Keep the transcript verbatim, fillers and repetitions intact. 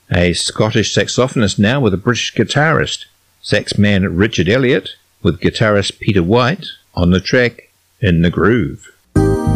a Scottish saxophonist now with a British guitarist, saxman Richard Elliott with guitarist Peter White on the track In the Groove.